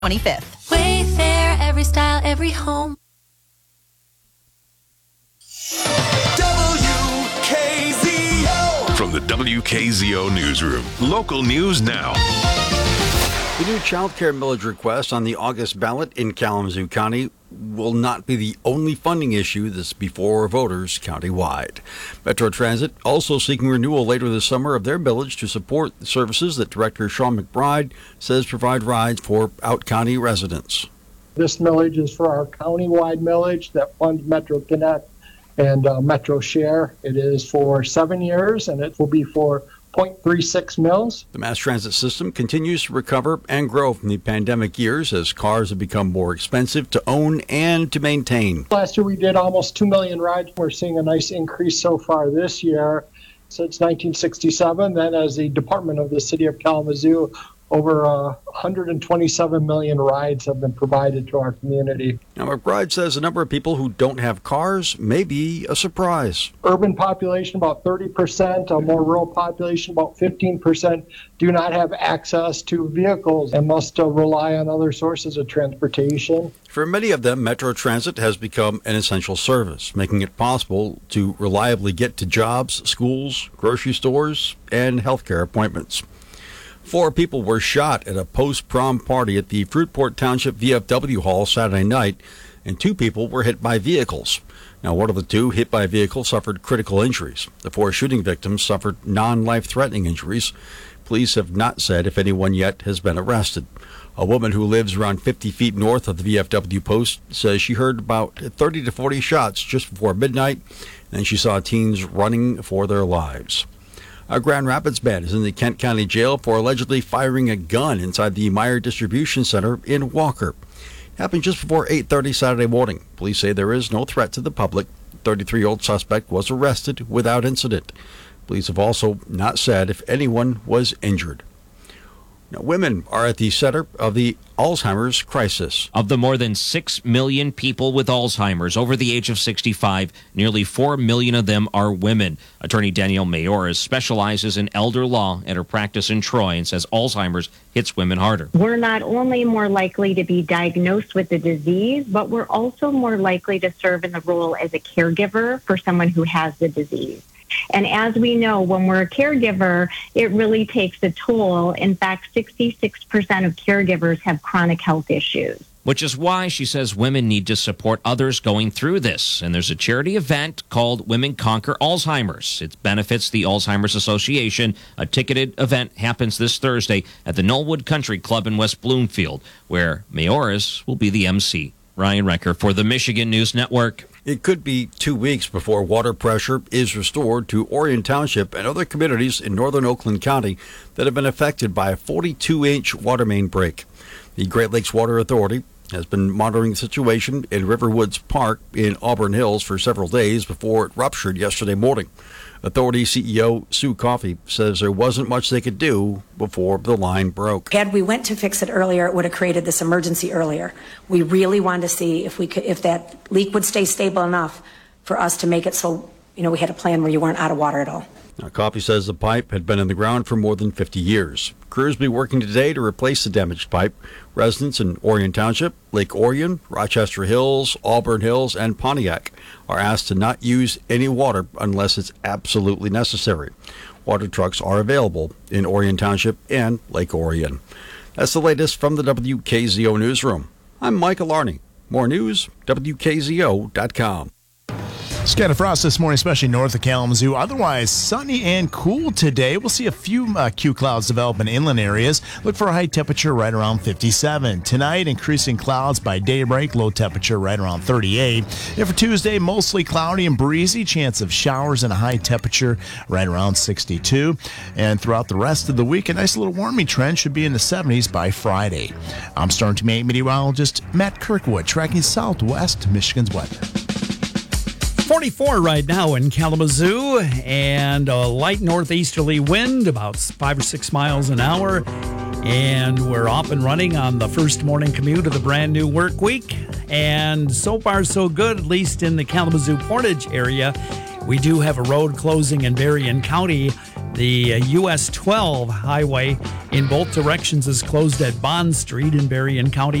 25th. Wayfair, every style, every home. WKZO. From the WKZO Newsroom, local news now. The new child care millage request on the August ballot in Kalamazoo County will not be the only funding issue that's before voters countywide. Metro Transit also seeking renewal later this summer of their millage to support the services that Director Sean McBride says provide rides for out-county residents. This millage is for our countywide millage that funds Metro Connect and Metro Share. It is for 7 years, and it will be for 0.36 mils. The mass transit system continues to recover and grow from the pandemic years as cars have become more expensive to own and to maintain. Last year we did almost 2 million rides. We're seeing a nice increase so far this year. Since 1967, then as the department of the city of Kalamazoo, over 127 million rides have been provided to our community. Now, McBride says the number of people who don't have cars may be a surprise. Urban population, about 30%, a more rural population, about 15%, do not have access to vehicles and must rely on other sources of transportation. For many of them, Metro Transit has become an essential service, making it possible to reliably get to jobs, schools, grocery stores, and healthcare appointments. 4 people were shot at a post-prom party at the Fruitport Township VFW Hall Saturday night, and 2 people were hit by vehicles. Now, one of the 2 hit by a vehicle suffered critical injuries. The 4 shooting victims suffered non-life-threatening injuries. Police have not said if anyone yet has been arrested. A woman who lives around 50 feet north of the VFW post says she heard about 30 to 40 shots just before midnight, and she saw teens running for their lives. A Grand Rapids man is in the Kent County Jail for allegedly firing a gun inside the Meyer Distribution Center in Walker. It happened just before 8:30 Saturday morning. Police say there is no threat to the public. The 33-year-old suspect was arrested without incident. Police have also not said if anyone was injured. Now, women are at the center of the Alzheimer's crisis. Of the more than 6 million people with Alzheimer's over the age of 65, nearly 4 million of them are women. Attorney Danielle Mayoras specializes in elder law at her practice in Troy and says Alzheimer's hits women harder. We're not only more likely to be diagnosed with the disease, but we're also more likely to serve in the role as a caregiver for someone who has the disease. And as we know, when we're a caregiver, it really takes a toll. In fact, 66% of caregivers have chronic health issues. Which is why she says women need to support others going through this. And there's a charity event called Women Conquer Alzheimer's. It benefits the Alzheimer's Association. A ticketed event happens this Thursday at the Knollwood Country Club in West Bloomfield, where Mayoras will be the MC. Ryan Recker for the Michigan News Network. It could be 2 weeks before water pressure is restored to Orion Township and other communities in northern Oakland County that have been affected by a 42-inch water main break. The Great Lakes Water Authority has been monitoring the situation in Riverwoods Park in Auburn Hills for several days before it ruptured yesterday morning. Authority CEO Sue Coffey says there wasn't much they could do before the line broke. Had we went to fix it earlier, it would have created this emergency earlier. We really wanted to see if that leak would stay stable enough for us to make it so, we had a plan where you weren't out of water at all. Now, Coffey says the pipe had been in the ground for more than 50 years. Crews will be working today to replace the damaged pipe. Residents in Orion Township, Lake Orion, Rochester Hills, Auburn Hills, and Pontiac are asked to not use any water unless it's absolutely necessary. Water trucks are available in Orion Township and Lake Orion. That's the latest from the WKZO Newsroom. I'm Michael Arney. More news, WKZO.com. Scattered frost this morning, especially north of Kalamazoo. Otherwise, sunny and cool today. We'll see a few Q clouds develop in inland areas. Look for a high temperature right around 57. Tonight, increasing clouds by daybreak. Low temperature right around 38. And for Tuesday, mostly cloudy and breezy. Chance of showers and a high temperature right around 62. And throughout the rest of the week, a nice little warming trend should be in the 70s by Friday. I'm Storm Team 8 meteorologist Matt Kirkwood, tracking southwest Michigan's weather. 44 right now in Kalamazoo, and a light northeasterly wind, about 5 or 6 miles an hour. And we're off and running on the first morning commute of the brand new work week. And so far, so good, at least in the Kalamazoo Portage area. We do have a road closing in Berrien County The US 12 highway in both directions is closed at Bond Street in Berrien County.